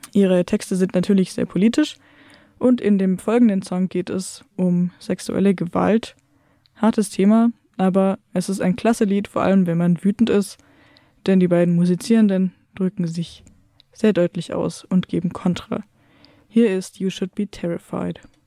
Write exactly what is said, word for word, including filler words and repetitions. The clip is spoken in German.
Ihre Texte sind natürlich sehr politisch und in dem folgenden Song geht es um sexuelle Gewalt. Hartes Thema, aber es ist ein klasse Lied, vor allem wenn man wütend ist, denn die beiden Musizierenden drücken sich sehr deutlich aus und geben Kontra. Hier ist You Should Be Terrified.